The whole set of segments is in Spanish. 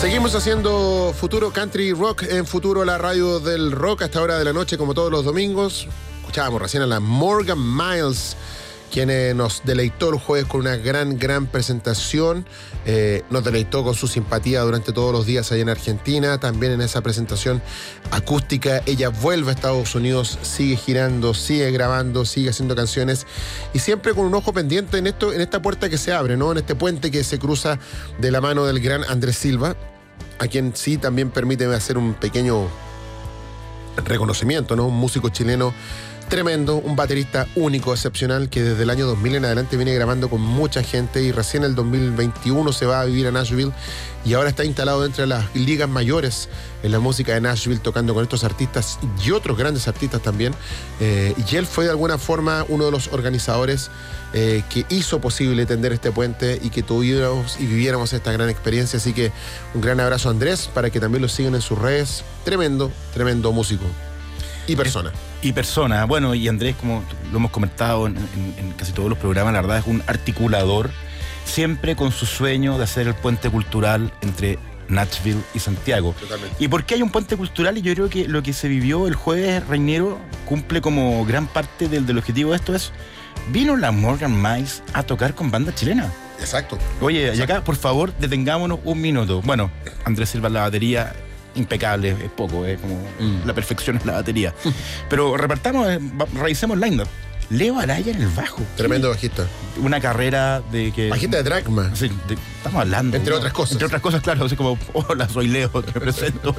Seguimos haciendo Futuro Country Rock en Futuro, la radio del rock, a esta hora de la noche, como todos los domingos. Escuchábamos recién a la Morgan Miles, quien nos deleitó el jueves con una gran presentación. Nos deleitó con su simpatía durante todos los días allá en Argentina. También en esa presentación acústica, ella vuelve a Estados Unidos, sigue girando, sigue grabando, sigue haciendo canciones y siempre con un ojo pendiente en esta puerta que se abre, ¿no? En este puente que se cruza de la mano del gran Andrés Silva, a quien sí también permíteme hacer un pequeño reconocimiento, ¿no? Un músico chileno tremendo, un baterista único, excepcional, que desde el año 2000 en adelante viene grabando con mucha gente y recién en el 2021 se va a vivir a Nashville y ahora está instalado dentro de las ligas mayores en la música de Nashville, tocando con estos artistas y otros grandes artistas también. Y él fue de alguna forma uno de los organizadores que hizo posible tender este puente y que tuviéramos y viviéramos esta gran experiencia. Así que un gran abrazo a Andrés, para que también lo sigan en sus redes. Tremendo músico. Y persona. Bueno, y Andrés, como lo hemos comentado en casi todos los programas, la verdad es un articulador, siempre con su sueño de hacer el puente cultural entre Nashville y Santiago. Totalmente. ¿Y por qué hay un puente cultural? Y yo creo que lo que se vivió el jueves, Reñero, cumple como gran parte del objetivo de esto. Vino la Morgan Miles a tocar con banda chilena. Exacto. Oye, y acá, por favor, detengámonos un minuto. Bueno, Andrés Silva en la batería, impecable, es poco, es como la perfección es la batería. Pero revisemos el line-up. Leo Araya en el bajo. Tremendo bajista. Una carrera de que... Bajista de Dragma. Sí, estamos hablando. Entre otras cosas. Entre otras cosas, claro. Así como, hola, soy Leo, te presento.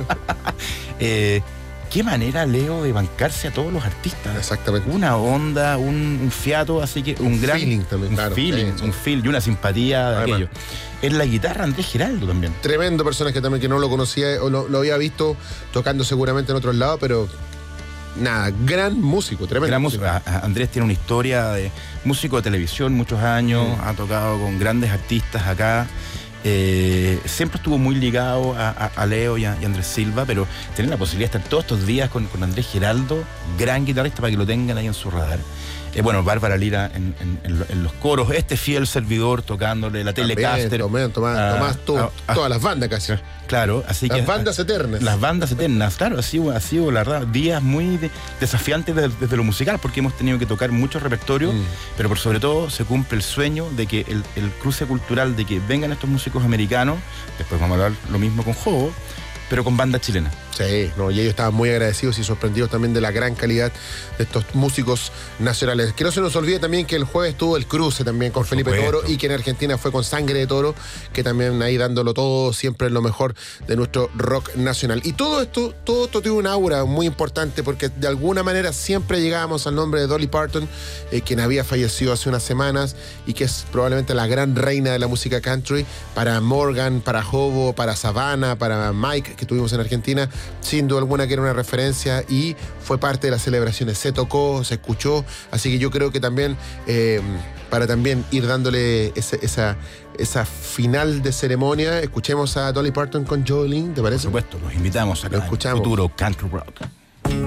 Qué manera, Leo, de bancarse a todos los artistas. Exactamente. Una onda, un fiato, así que un gran... feeling también, claro. Un feel y una simpatía de aquello. En la guitarra, Andrés Giraldo también. Tremendo personaje también, que no lo conocía o lo había visto tocando seguramente en otros lados, pero nada, gran músico, tremendo. Gran músico. Andrés tiene una historia de músico de televisión, muchos años, ha tocado con grandes artistas acá. Siempre estuvo muy ligado a Leo y a Andrés Silva, pero tener la posibilidad de estar todos estos días con Andrés Giraldo, gran guitarrista, para que lo tengan ahí en su radar. Bueno, Bárbara Lira en los coros, este fiel servidor tocándole, la Telecaster. Tomás, todas las bandas casi. Claro, así que... Las bandas eternas. Las bandas eternas, claro, ha sido la verdad, días muy desafiantes desde lo musical, porque hemos tenido que tocar mucho repertorio, pero por sobre todo se cumple el sueño de que el cruce cultural, de que vengan estos músicos americanos, después vamos a hablar lo mismo con Jobo, pero con banda chilena. Sí, y ellos estaban muy agradecidos y sorprendidos también de la gran calidad de estos músicos nacionales. Que no se nos olvide también que el jueves tuvo el cruce también con Felipe Toro, y que en Argentina fue con Sangre de Toro, que también ahí dándolo todo, siempre lo mejor de nuestro rock nacional. Y todo esto tiene un aura muy importante, porque de alguna manera siempre llegábamos al nombre de Dolly Parton, quien había fallecido hace unas semanas y que es probablemente la gran reina de la música country. Para Morgan, para Jobo, para Savannah, para Mike, que tuvimos en Argentina, sin duda alguna que era una referencia y fue parte de las celebraciones. Se tocó, se escuchó, así que yo creo que también para también ir dándole esa final de ceremonia, escuchemos a Dolly Parton con Jolene, ¿te parece? Por supuesto, los invitamos acá. Lo escuchamos. En Futuro Country Rock.